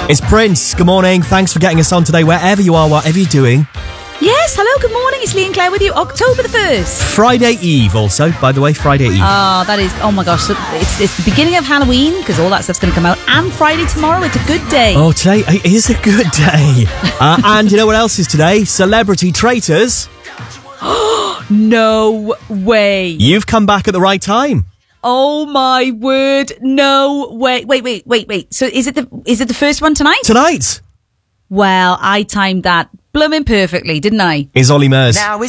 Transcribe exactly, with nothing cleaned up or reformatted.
It's Prince. Good morning. Thanks for getting us on today, wherever you are, whatever you're doing. Yes, hello, good morning. It's Lee and Claire with you. October the first. Friday Eve, also, by the way, Friday Eve. Oh, that is, oh my gosh. So it's, it's the beginning of Halloween, because all that stuff's going to come out. And Friday tomorrow, it's a good day. Oh, today is a good day. uh, and you know what else is today? Celebrity Traitors. No way. You've come back at the right time. Oh my word, no way. Wait, wait, wait, wait. So is it the is it the first one tonight? Tonight. Well, I timed that blooming perfectly, didn't I? Is Ollie Murs. Now